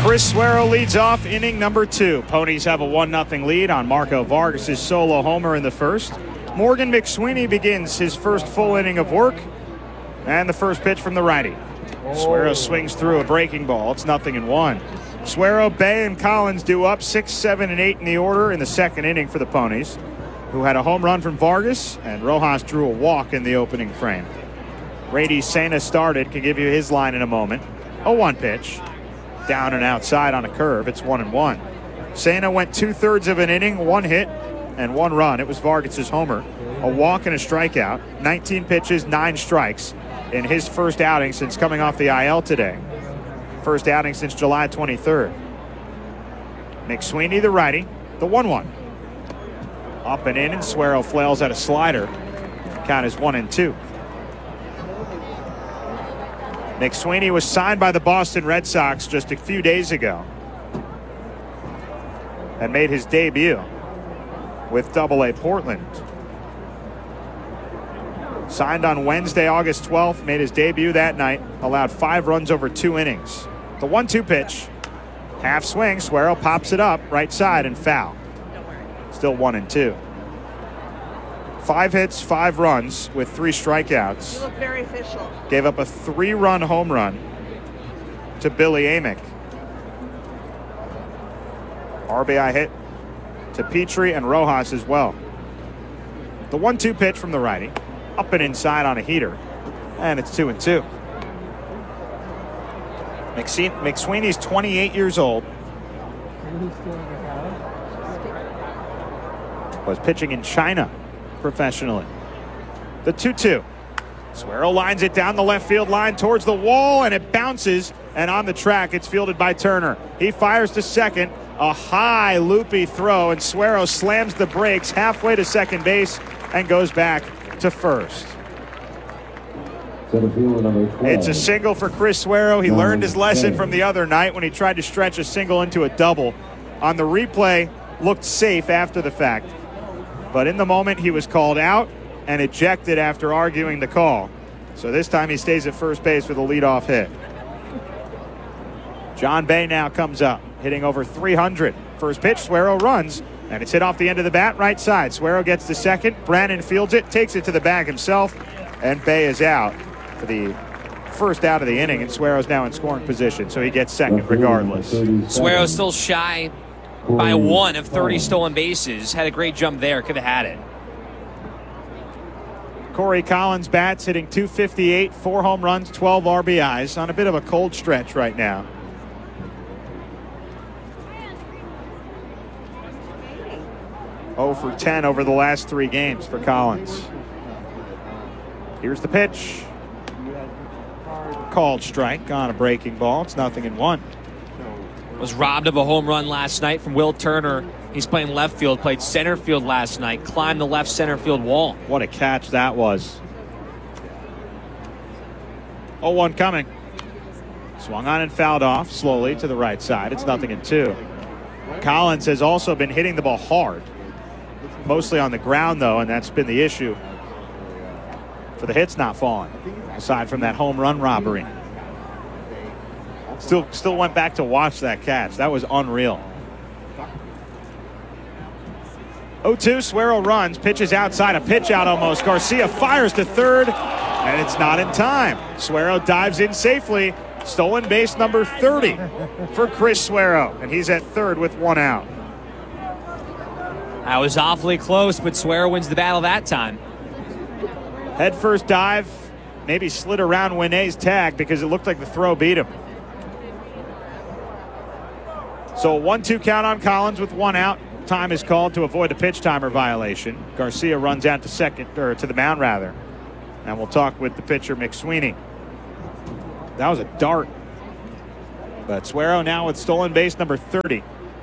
Chris Suero leads off inning number 2. Ponies have a 1-0 lead on Marco Vargas' solo homer in the first. Morgan McSweeney begins his first full inning of work. And the first pitch from the righty. Suero swings through a breaking ball. It's 0-1. Suero, Bay, and Collins due up 6, 7, and 8 in the order in the second inning for the Ponies, who had a home run from Vargas, and Rojas drew a walk in the opening frame. Rady Sena started. Can give you his line in a moment. 0-1 pitch. Down and outside on a curve. It's 1-1. Sena went 2/3 of an inning, 1 hit, and 1 run. It was Vargas' homer. A walk and a strikeout. 19 pitches, 9 strikes in his first outing since coming off the IL today. First outing since July 23rd. McSweeney, the righty, the 1-1. Up and in, and Suero flails at a slider. Count is 1-2. McSweeney was signed by the Boston Red Sox just a few days ago and made his debut with Double-A Portland. Signed on Wednesday, August 12th, made his debut that night, allowed 5 runs over 2 innings. The 1-2 pitch, half swing, Suero pops it up, right side, and foul. Still 1-2. 5 hits, 5 runs with 3 strikeouts. You look very official. Gave up a 3-run home run to Billy Amick. RBI hit to Petrie and Rojas as well. The 1-2 pitch from the righty. Up and inside on a heater. And it's 2-2. McSweeney's 28 years old. Was pitching in China professionally. The 2-2. Suero lines it down the left field line towards the wall, and it bounces, and on the track it's fielded by Turner. He fires to second, a high loopy throw, and Suero slams the brakes halfway to second base and goes back to first. It's a single for Chris Suero. He learned his lesson from the other night when he tried to stretch a single into a double. On the replay, looked safe after the fact. But in the moment, he was called out and ejected after arguing the call. So this time he stays at first base with a leadoff hit. John Bay now comes up, hitting over 300. First pitch, Suero runs, and it's hit off the end of the bat, right side. Suero gets to second. Brannon fields it, takes it to the bag himself, and Bay is out for the first out of the inning, and Suero's now in scoring position, so he gets second regardless. Suero's still shy by 1 of 30 stolen bases. Had a great jump there. Could have had it. Corey Collins bats, hitting .258, 4 home runs, 12 RBIs, on a bit of a cold stretch right now. Oh for 10 over the last 3 games for Collins. Here's the pitch. Called strike on a breaking ball. It's 0-1. Was robbed of a home run last night from Will Turner. He's playing left field, played center field last night, climbed the left center field wall. What a catch that was. 0-1 coming. Swung on and fouled off slowly to the right side. It's 0-2. Collins has also been hitting the ball hard. Mostly on the ground, though, and that's been the issue for the hits not falling, aside from that home run robbery. Still went back to watch that catch. That was unreal. 0-2, Suero runs, pitches outside, a pitch out almost. Garcia fires to third, and it's not in time. Suero dives in safely. Stolen base number 30 for Chris Suero, and he's at third with 1 out. That was awfully close, but Suero wins the battle that time. Head first dive, maybe slid around Winne's tag because it looked like the throw beat him. So a 1-2 count on Collins with 1 out. Time is called to avoid a pitch timer violation. Garcia runs out to second, or to the mound rather. And we'll talk with the pitcher McSweeney. That was a dart. But Suero now with stolen base number 30.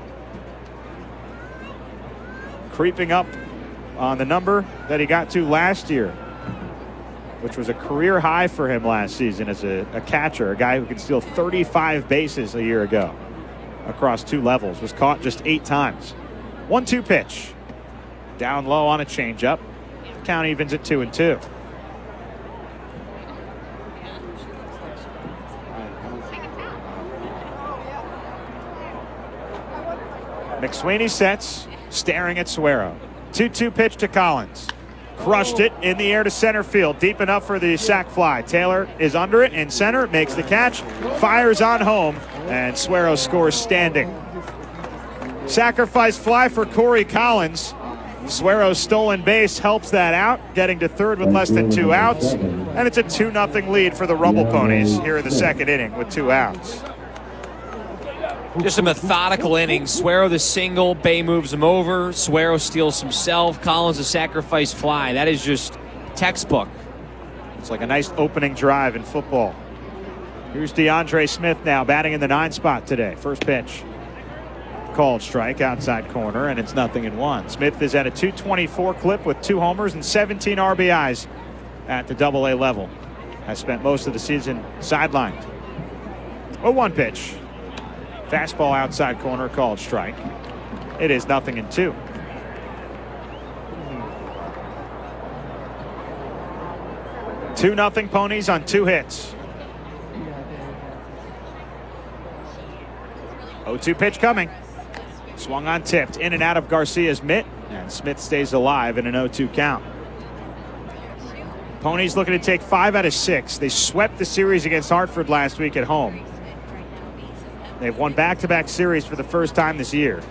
Creeping up on the number that he got to last year, which was a career high for him last season as a catcher, a guy who could steal 35 bases a year ago across 2 levels, was caught just 8 times. 1-2 pitch. Down low on a changeup. Count evens at 2-2. McSweeney sets, staring at Suero. 2-2 pitch to Collins. Crushed it in the air to center field, deep enough for the sac fly. Taylor is under it in center, makes the catch, fires on home, and Suero scores standing. Sacrifice fly for Corey Collins. Suero's stolen base helps that out, getting to third with less than 2 outs. And it's a 2-0 lead for the Rumble Ponies here in the second inning with 2 outs. Just a methodical inning. Suero the single, Bay moves him over. Suero steals himself. Collins a sacrifice fly. That is just textbook. It's like a nice opening drive in football. Here's DeAndre Smith now batting in the 9 spot today. First pitch. Called strike outside corner, and it's 0-1. Smith is at a .224 clip with 2 homers and 17 RBIs at the AA level. Has spent most of the season sidelined. 0-1 pitch. Fastball outside corner, called strike. It is 0-2. Two 2-0 Ponies on 2 hits. 0-2 pitch coming. Swung on, tipped in and out of Garcia's mitt, and Smith stays alive in an 0-2 count. Ponies looking to take 5 out of 6. They swept the series against Hartford last week at home. They've won back-to-back series for the first time this year.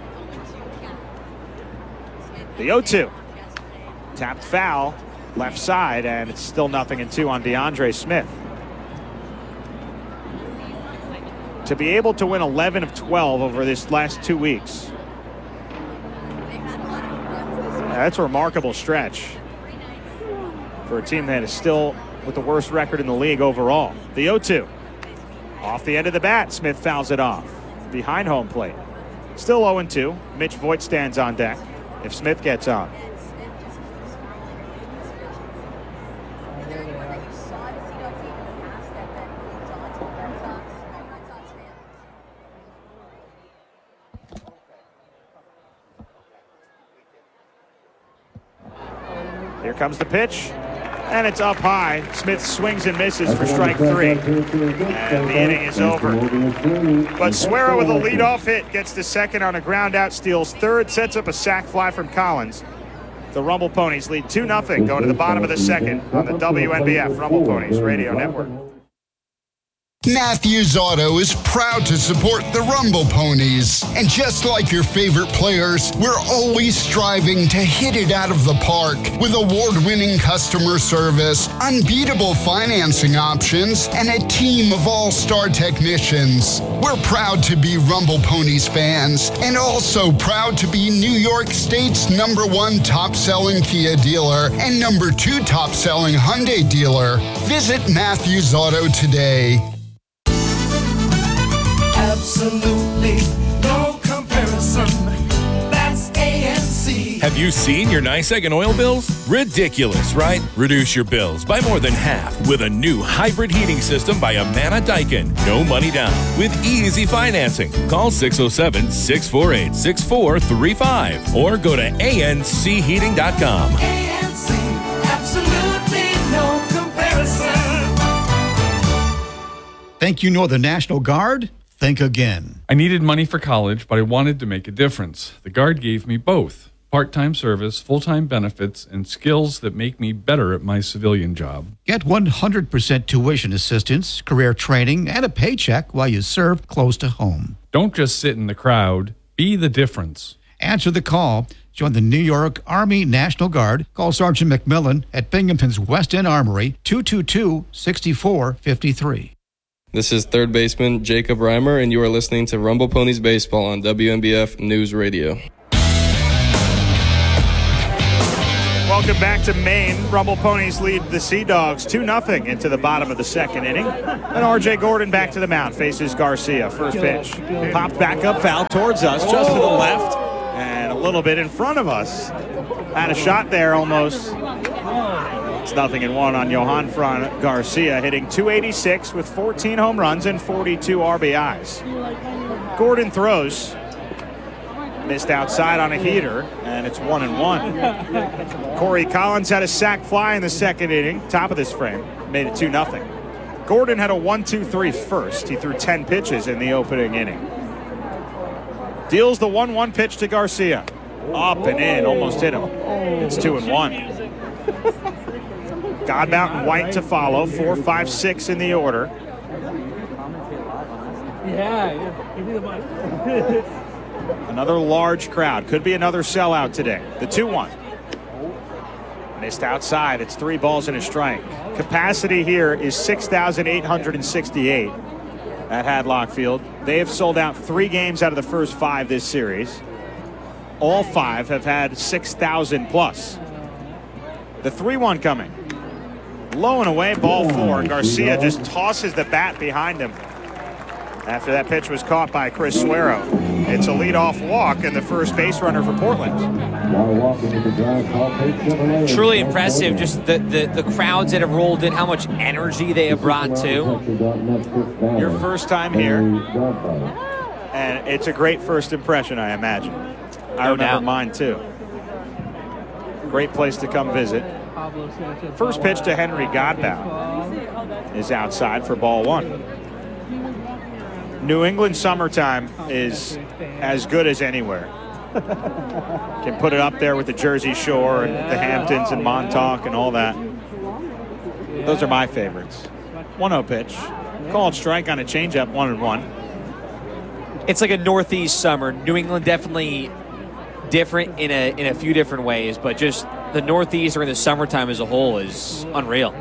The 0-2. Tapped foul, left side, and it's still 0-2 on DeAndre Smith. To be able to win 11 of 12 over this last 2 weeks. That's a remarkable stretch for a team that is still with the worst record in the league overall. The 0-2. Off the end of the bat, Smith fouls it off. Behind home plate. Still 0-2. Mitch Voigt stands on deck if Smith gets on. Here comes the pitch, and it's up high. Smith swings and misses for strike 3, and the inning is over. But Suero with a leadoff hit gets to second on a ground out, steals third, sets up a sac fly from Collins. The Rumble Ponies lead 2-0 going to the bottom of the second on the WNBF Rumble Ponies Radio Network. Matthews Auto is proud to support the Rumble Ponies. And just like your favorite players, we're always striving to hit it out of the park with award-winning customer service, unbeatable financing options, and a team of all-star technicians. We're proud to be Rumble Ponies fans and also proud to be New York State's #1 top-selling Kia dealer and #2 top-selling Hyundai dealer. Visit Matthews Auto today. Absolutely no comparison. That's ANC. Have you seen your NYSEG and oil bills? Ridiculous, right? Reduce your bills by more than half with a new hybrid heating system by Amana Daikin. No money down with easy financing. Call 607-648-6435 or go to ancheating.com. ANC, absolutely no comparison. Think you know the National Guard? Think again. I needed money for college, but I wanted to make a difference. The Guard gave me both. Part-time service, full-time benefits, and skills that make me better at my civilian job. Get 100% tuition assistance, career training, and a paycheck while you serve close to home. Don't just sit in the crowd. Be the difference. Answer the call. Join the New York Army National Guard. Call Sergeant McMillan at Binghamton's West End Armory, 222-6453. This is third baseman Jacob Reimer, and you are listening to Rumble Ponies Baseball on WNBF News Radio. Welcome back to Maine. Rumble Ponies lead the Sea Dogs 2-0 into the bottom of the second inning. And R.J. Gordon back to the mound, faces Garcia. First pitch. Popped back up, foul towards us, just to the left, and a little bit in front of us. Had a shot there almost. It's 0-1 on Johan Fran Garcia, hitting .286 with 14 home runs and 42 RBIs. Gordon throws. Missed outside on a heater, and it's 1-1. Corey Collins had a sac fly in the second inning, top of this frame, made it 2-0. Gordon had a 1-2-3 first. He threw 10 pitches in the opening inning. Deals the 1-1 pitch to Garcia. Up and in, almost hit him. It's 2-1. Godbout and White to follow, 4, 5, 6 in the order. Another large crowd. Could be another sellout today. The 2-1. Missed outside. It's 3 balls and a strike. Capacity here is 6,868 at Hadlock Field. They have sold out 3 games out of the first 5 this series. All 5 have had 6,000 plus. The 3-1 coming. Low and away, ball 4. Garcia just tosses the bat behind him after that pitch was caught by Chris Suero. It's a leadoff walk and the first base runner for Portland. Truly impressive, just the crowds that have rolled in, how much energy they have brought to. Your first time here, and it's a great first impression, I imagine. I remember mine too. Great place to come visit. First pitch to Henry Godbout is outside for ball 1. New England summertime is as good as anywhere. Can put it up there with the Jersey Shore and the Hamptons and Montauk and all that. Those are my favorites. 1-0 pitch. Called strike on a changeup, 1-1. It's like a Northeast summer. New England definitely different in a few different ways, but just the Northeast or in the summertime as a whole is unreal.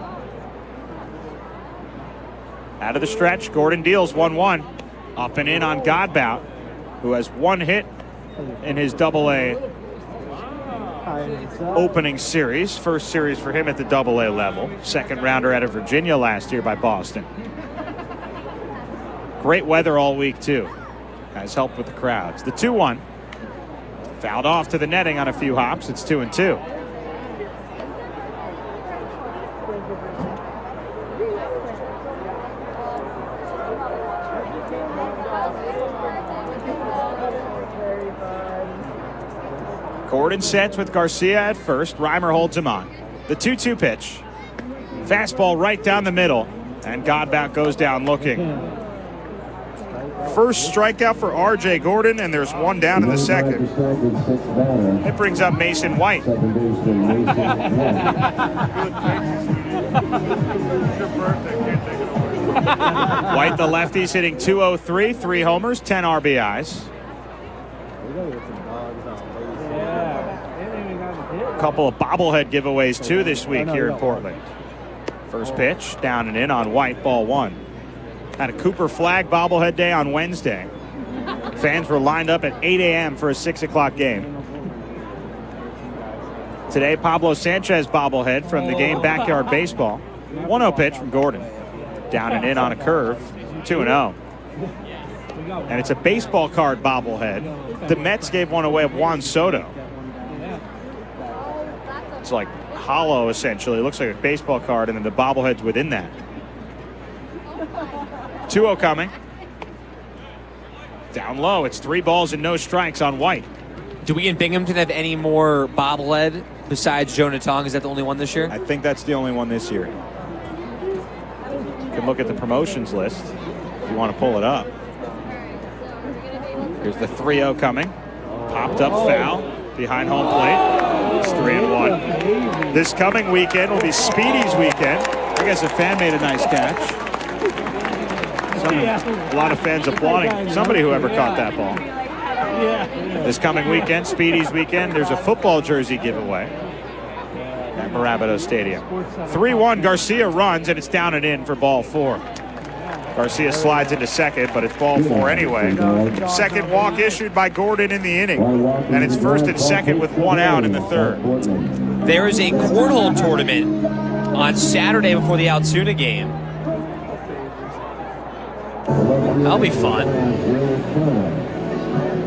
Out of the stretch, Gordon deals 1-1. Up and in on Godbout, who has 1 hit in his Double-A opening series. First series for him at the Double-A level. Second rounder out of Virginia last year by Boston. Great weather all week, too. Has helped with the crowds. The 2-1. Fouled off to the netting on a few hops. It's 2-2. Gordon sets with Garcia at first. Reimer holds him on. The 2-2 pitch. Fastball right down the middle. And Godbout goes down looking. First strikeout for R.J. Gordon, and there's 1 down in the second. It brings up Mason White. White, the lefty's hitting .203, 3 homers, 10 RBIs. A couple of bobblehead giveaways too this week here in Portland. First pitch, down and in on White, ball 1. Had a Cooper Flag bobblehead day on Wednesday. Fans were lined up at 8 a.m. for a 6 o'clock game. Today, Pablo Sanchez bobblehead from the game Backyard Baseball. 1-0 pitch from Gordon. Down and in on a curve, 2-0. And it's a baseball card bobblehead. The Mets gave one away of Juan Soto. It's like hollow, essentially. It looks like a baseball card, and then the bobblehead's within that. 2-0 coming. Down low. It's 3 balls and no strikes on White. Do we in Binghamton have any more bobblehead besides Jonah Tong? Is that the only one this year? I think that's the only one this year. You can look at the promotions list if you want to pull it up. Here's the 3-0 coming. Popped up foul behind home plate. It's 3-1. This coming weekend will be Speedy's weekend. I guess a fan made a nice catch. A lot of fans applauding somebody whoever caught that ball. This coming weekend, Speedy's weekend, there's a football jersey giveaway at Mirabito Stadium. 3-1, Garcia runs, and it's down and in for ball 4. Garcia slides into second, but it's ball 4 anyway. Second walk issued by Gordon in the inning, and it's first and second with 1 out in the third. There is a cornhole tournament on Saturday before the Altoona game. That'll be fun.